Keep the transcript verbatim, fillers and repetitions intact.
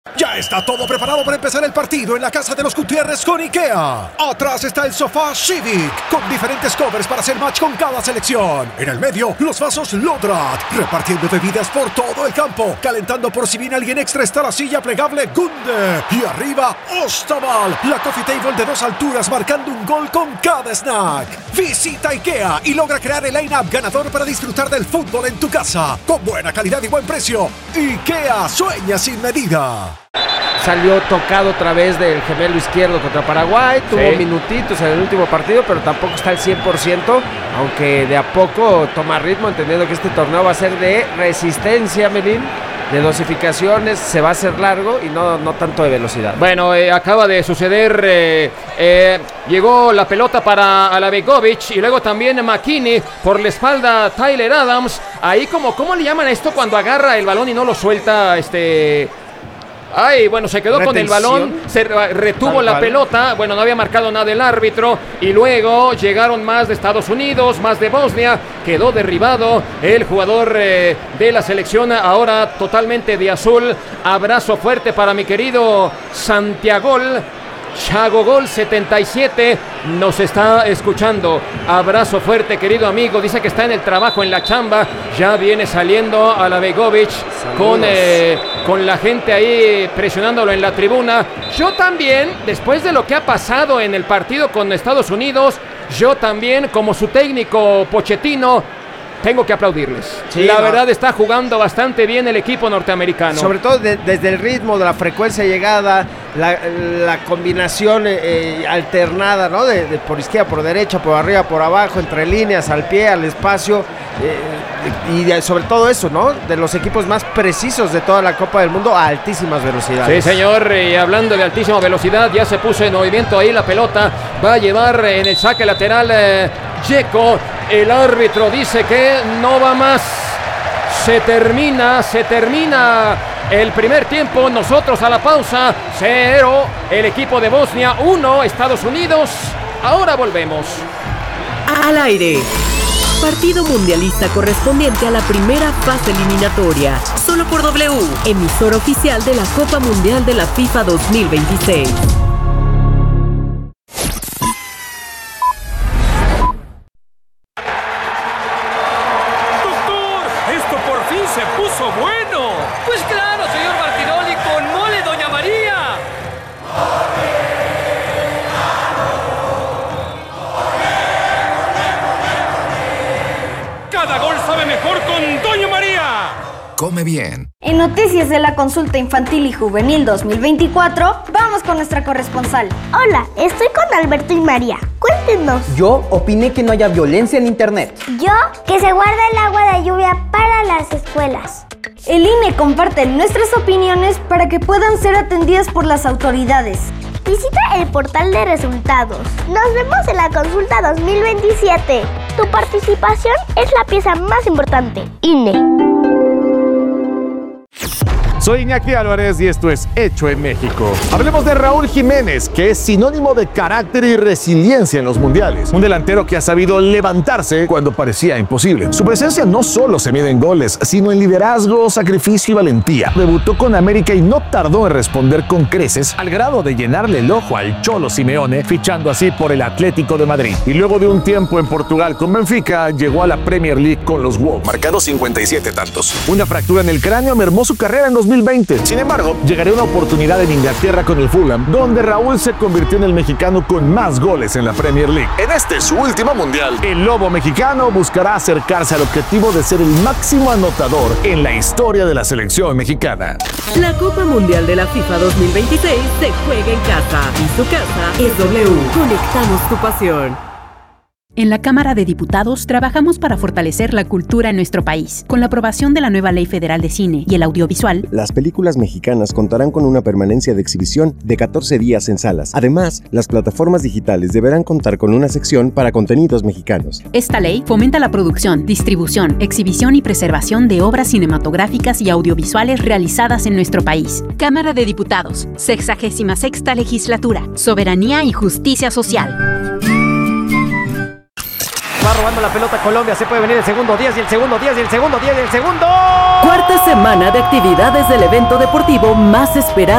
Ya está todo preparado para empezar el partido en la casa de los Gutiérrez con IKEA. Atrás está el sofá Civic, con diferentes covers para hacer match con cada selección. En el medio, los vasos Lodrat, repartiendo bebidas por todo el campo. Calentando por si viene alguien extra está la silla plegable Gunde. Y arriba, Ostaval, la coffee table de dos alturas marcando un gol con cada snack. Visita IKEA y logra crear el line-up ganador para disfrutar del fútbol en tu casa. Con buena calidad y buen precio. IKEA sueña sin medida. Salió tocado otra vez del gemelo izquierdo contra Paraguay, tuvo sí. minutitos en el último partido, pero tampoco está al cien por ciento, aunque de a poco toma ritmo, entendiendo que este torneo va a ser de resistencia, Melín, de dosificaciones, se va a hacer largo y no, no tanto de velocidad. Bueno, eh, acaba de suceder, eh, eh, llegó la pelota para Alabegovic y luego también McKinney por la espalda Tyler Adams, ahí como, ¿cómo le llaman a esto cuando agarra el balón y no lo suelta, este... Ay, bueno, se quedó Retención. con el balón, se retuvo Tal la cual. pelota, bueno, no había marcado nada el árbitro y luego llegaron más de Estados Unidos, más de Bosnia, quedó derribado el jugador eh, de la selección, ahora totalmente de azul. Abrazo fuerte para mi querido Santiago Chago Gol setenta y siete, nos está escuchando. Abrazo fuerte, querido amigo. Dice que está en el trabajo, en la chamba. Ya viene saliendo Alabegovic con, eh, con la gente ahí presionándolo en la tribuna. Yo también, después de lo que ha pasado en el partido con Estados Unidos, yo también, como su técnico Pochettino, tengo que aplaudirles. Sí, la no. verdad está jugando bastante bien el equipo norteamericano. Sobre todo de, desde el ritmo, de la frecuencia de llegada, la, la combinación eh, alternada, ¿no? De, de por izquierda, por derecha, por arriba, por abajo, entre líneas, al pie, al espacio. Eh, y de, sobre todo eso, ¿no? De los equipos más precisos de toda la Copa del Mundo a altísimas velocidades. Sí, señor, y hablando de altísima velocidad, ya se puso en movimiento ahí la pelota. Va a llevar en el saque lateral eh, Dzeko. El árbitro dice que no va más. Se termina, se termina el primer tiempo. Nosotros a la pausa. Cero, el equipo de Bosnia. Uno, Estados Unidos. Ahora volvemos. Al aire. Partido mundialista correspondiente a la primera fase eliminatoria. Solo por W, emisor oficial de la Copa Mundial de la FIFA dos mil veintiséis. Pues claro, señor Martinoli, con mole, doña María. Cada gol sabe mejor con doña María. Come bien. En noticias de la consulta infantil y juvenil dos mil veinticuatro, vamos con nuestra corresponsal. Hola, estoy con Alberto y María. Cuéntenos. Yo opiné que no haya violencia en internet. Yo, que se guarde el agua de lluvia para las escuelas. El I N E comparte nuestras opiniones para que puedan ser atendidas por las autoridades. Visita el portal de resultados. Nos vemos en la consulta dos mil veintisiete. Tu participación es la pieza más importante. I N E. Soy Iñaki Álvarez y esto es Hecho en México. Hablemos de Raúl Jiménez, que es sinónimo de carácter y resiliencia en los mundiales. Un delantero que ha sabido levantarse cuando parecía imposible. Su presencia no solo se mide en goles, sino en liderazgo, sacrificio y valentía. Debutó con América y no tardó en responder con creces, al grado de llenarle el ojo al Cholo Simeone, fichando así por el Atlético de Madrid. Y luego de un tiempo en Portugal con Benfica, llegó a la Premier League con los Wolves. Marcado cincuenta y siete tantos. Una fractura en el cráneo mermó su carrera en dos mil veinte. Sin embargo, llegaría una oportunidad en Inglaterra con el Fulham, donde Raúl se convirtió en el mexicano con más goles en la Premier League. En este su último mundial, el lobo mexicano buscará acercarse al objetivo de ser el máximo anotador en la historia de la selección mexicana. La Copa Mundial de la FIFA dos mil veintiséis se juega en casa y su casa es W. Conectamos tu pasión. En la Cámara de Diputados trabajamos para fortalecer la cultura en nuestro país. Con la aprobación de la nueva Ley Federal de Cine y el Audiovisual, las películas mexicanas contarán con una permanencia de exhibición de catorce días en salas. Además, las plataformas digitales deberán contar con una sección para contenidos mexicanos. Esta ley fomenta la producción, distribución, exhibición y preservación de obras cinematográficas y audiovisuales realizadas en nuestro país. Cámara de Diputados, sexagésima sexta Legislatura, Soberanía y Justicia Social. Va robando la pelota Colombia. Se puede venir el segundo diez y el segundo diez y el segundo diez y el segundo. Cuarta semana de actividades del evento deportivo más esperado